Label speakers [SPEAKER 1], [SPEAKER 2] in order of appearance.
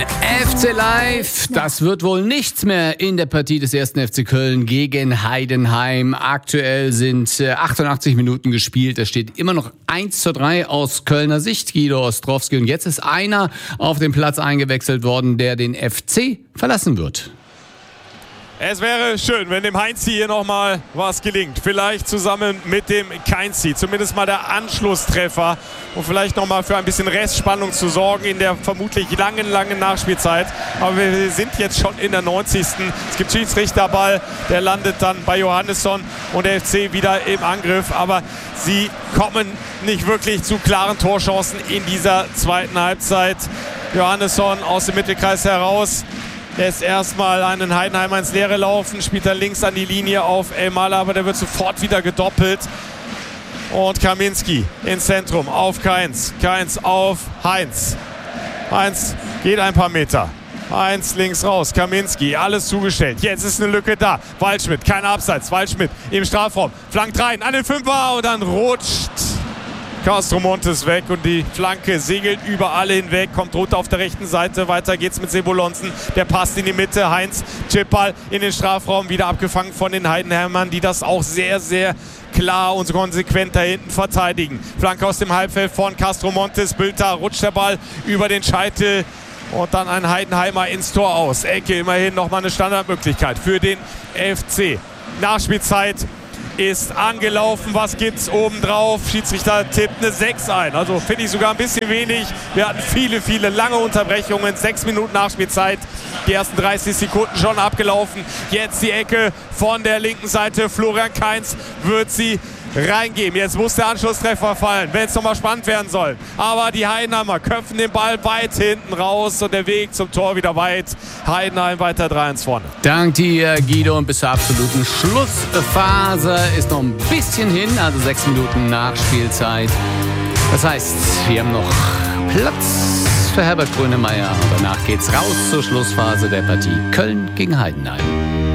[SPEAKER 1] FC Live, das wird wohl nichts mehr in der Partie des 1. FC Köln gegen Heidenheim. Aktuell sind 88 Minuten gespielt. Es steht immer noch 1:3 aus Kölner Sicht, Guido Ostrowski. Und jetzt ist einer auf den Platz eingewechselt worden, der den FC verlassen wird.
[SPEAKER 2] Es wäre schön, wenn dem Heinzi hier nochmal was gelingt. Vielleicht zusammen mit dem Keinzi. Zumindest mal der Anschlusstreffer. Und vielleicht nochmal für ein bisschen Restspannung zu sorgen in der vermutlich langen Nachspielzeit. Aber wir sind jetzt schon in der 90. Es gibt Schiedsrichterball. Der landet dann bei Johannesson und der FC wieder im Angriff. Aber sie kommen nicht wirklich zu klaren Torchancen in dieser zweiten Halbzeit. Johannesson aus dem Mittelkreis heraus. Lässt erstmal einen Heidenheimer ins Leere laufen, spielt er links an die Linie auf Elmaler, aber der wird sofort wieder gedoppelt. Und Kaminski ins Zentrum auf Kainz. Kainz auf Heinz. Heinz geht ein paar Meter. Heinz links raus, Kaminski, alles zugestellt. Jetzt ist eine Lücke da. Waldschmidt, kein Abseits. Waldschmidt im Strafraum, flankt rein an den Fünfer und dann rutscht Castro Montes weg und die Flanke segelt über alle hinweg, kommt runter auf der rechten Seite. Weiter geht's mit Sebolonsen, der passt in die Mitte. Heinz, Chipball in den Strafraum, wieder abgefangen von den Heidenheimern, die das auch sehr, sehr klar und konsequent da hinten verteidigen. Flanke aus dem Halbfeld von Castro Montes, Bülter, rutscht der Ball über den Scheitel und dann ein Heidenheimer ins Tor aus. Ecke, immerhin nochmal eine Standardmöglichkeit für den FC. Nachspielzeit ist angelaufen. Was gibt's obendrauf? Schiedsrichter tippt eine 6 ein. Also finde ich sogar ein bisschen wenig. Wir hatten viele lange Unterbrechungen. 6 Minuten Nachspielzeit. Die ersten 30 Sekunden schon abgelaufen. Jetzt die Ecke von der linken Seite. Florian Kainz wird sie reingeben. Jetzt muss der Anschlusstreffer fallen, wenn es nochmal spannend werden soll. Aber die Heidenheimer köpfen den Ball weit hinten raus und der Weg zum Tor wieder weit. Heidenheim weiter 3-1 vorne.
[SPEAKER 1] Dank dir, Guido. Und bis zur absoluten Schlussphase ist noch ein bisschen hin, also 6 Minuten Nachspielzeit. Das heißt, wir haben noch Platz für Herbert Grönemeyer. Und danach geht's raus zur Schlussphase der Partie Köln gegen Heidenheim.